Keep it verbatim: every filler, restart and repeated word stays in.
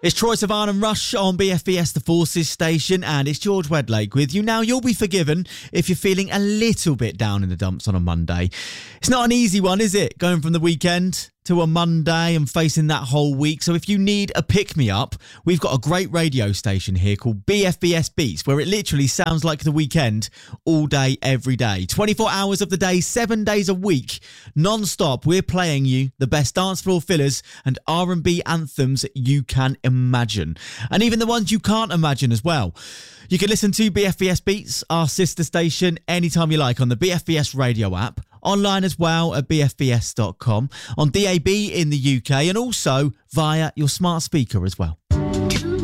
It's Troy Sivan and Rush on B F B S The Forces station, and it's George Wedlake with you. Now, you'll be forgiven if you're feeling a little bit down in the dumps on a Monday. It's not an easy one, is it? Going from the weekend to a Monday and facing that whole week. So if you need a pick-me-up, we've got a great radio station here called B F B S Beats, where it literally sounds like the weekend all day, every day. twenty-four hours of the day, seven days a week, non-stop. We're playing you the best dance floor fillers and R and B anthems you can imagine. And even the ones you can't imagine as well. You can listen to B F B S Beats, our sister station, anytime you like on the B F B S radio app, online as well at b f b s dot com, on D A B in the U K, and also via your smart speaker as well.